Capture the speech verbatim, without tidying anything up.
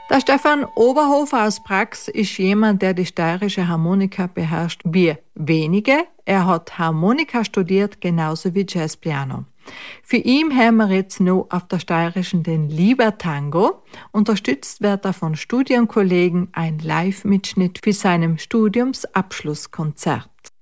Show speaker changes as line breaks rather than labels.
Der Stefan Oberhofer aus Prax ist jemand, der die steirische Harmonika beherrscht wie wenige. Er hat Harmonika studiert, genauso wie Jazzpiano. Für ihn haben wir jetzt noch auf der steirischen den Lieber-Tango. Unterstützt wird er von Studienkollegen ein Live-Mitschnitt für seinem Studiumsabschlusskonzert.